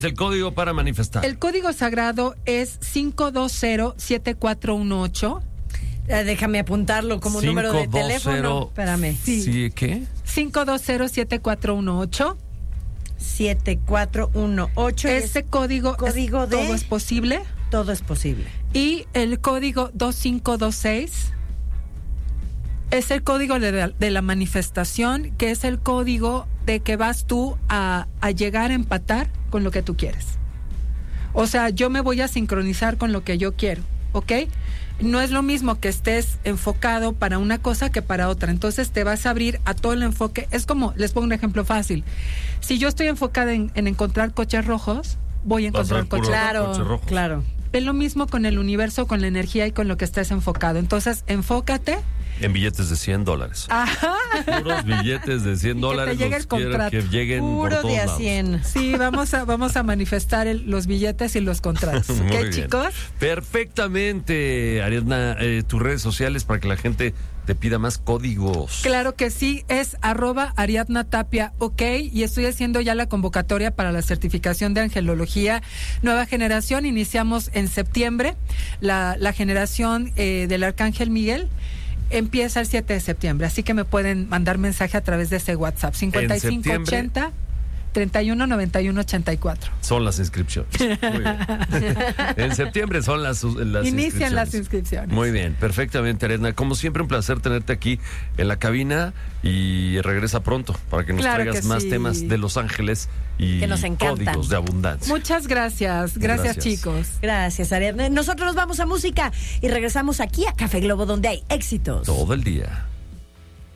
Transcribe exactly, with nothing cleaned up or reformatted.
El código para manifestar. El código sagrado es cinco dos cero siete cuatro uno ocho. Eh, déjame apuntarlo como número de teléfono. Espérame. Sí. ¿Sí qué? cinco dos cero siete cuatro uno ocho. siete cuatro uno ocho. Ese código, código es, de... todo es posible. Todo es posible. Y el código dos cinco dos seis es el código de la, de la manifestación, que es el código de que vas tú a, a llegar a empatar con lo que tú quieres. O sea, yo me voy a sincronizar con lo que yo quiero, ¿ok? No es lo mismo que estés enfocado para una cosa que para otra. Entonces te vas a abrir a todo el enfoque. Es como, les pongo un ejemplo fácil. Si yo estoy enfocada en, en encontrar coches rojos, voy a encontrar coches rojos. Claro, claro. Es lo mismo con el universo, con la energía y con lo que estés enfocado. Entonces, enfócate. En billetes de cien dólares. Ajá. Puros billetes de cien dólares. Que te llegue el contrato. Que lleguen Puro por todos de a lados. cien. Sí, vamos a, vamos a manifestar el, los billetes y los contratos. Muy ¿Ok, bien. chicos? Perfectamente, Ariadna, eh, tus redes sociales para que la gente te pida más códigos. Claro que sí, es arroba Ariadna Tapia, ok, y estoy haciendo ya la convocatoria para la certificación de angelología nueva generación. Iniciamos en septiembre, la, la generación eh, del Arcángel Miguel empieza el siete de septiembre, así que me pueden mandar mensaje a través de ese WhatsApp, cincuenta y cinco ochenta treinta y uno noventa y uno ochenta y cuatro. Son las inscripciones. Muy bien. En septiembre son las, las Inician inscripciones. las inscripciones. Muy bien, perfectamente, Ariadna. Como siempre, un placer tenerte aquí en la cabina y regresa pronto para que nos Claro traigas que más sí. temas de Los Ángeles y Que nos encantan. códigos de abundancia. Muchas gracias. Gracias. Gracias, chicos. Gracias, Ariadna. Nosotros nos vamos a música y regresamos aquí a Café Globo, donde hay éxitos. Todo el día.